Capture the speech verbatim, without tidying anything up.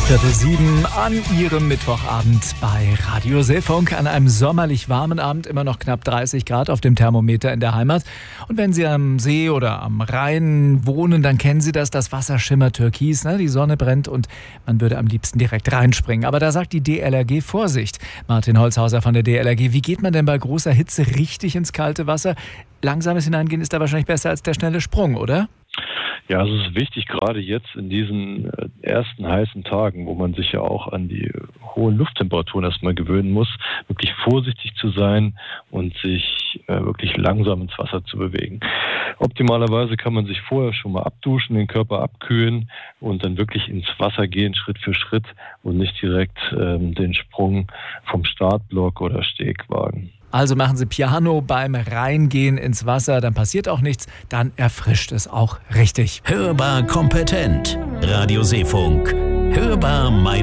Viertel sieben an Ihrem Mittwochabend bei Radio Seefunk. An einem sommerlich warmen Abend, immer noch knapp dreißig Grad auf dem Thermometer in der Heimat. Und wenn Sie am See oder am Rhein wohnen, dann kennen Sie das, das Wasser schimmert türkis, ne? Die Sonne brennt und man würde am liebsten direkt reinspringen. Aber da sagt die D L R G Vorsicht. Martin Holzhauser von der D L R G, wie geht man denn bei großer Hitze richtig ins kalte Wasser? Langsames Hineingehen ist da wahrscheinlich besser als der schnelle Sprung, oder? Ja, es ist wichtig, gerade jetzt in diesen ersten heißen Tagen, wo man sich ja auch an die hohen Lufttemperaturen erstmal gewöhnen muss, wirklich vorsichtig zu sein und sich äh, wirklich langsam ins Wasser zu bewegen. Optimalerweise kann man sich vorher schon mal abduschen, den Körper abkühlen und dann wirklich ins Wasser gehen, Schritt für Schritt und nicht direkt ähm, den Sprung vom Startblock oder Steg wagen. Also machen Sie Piano beim Reingehen ins Wasser, dann passiert auch nichts, dann erfrischt es auch richtig. Hörbar kompetent. Radio Seefunk. Hörbar mein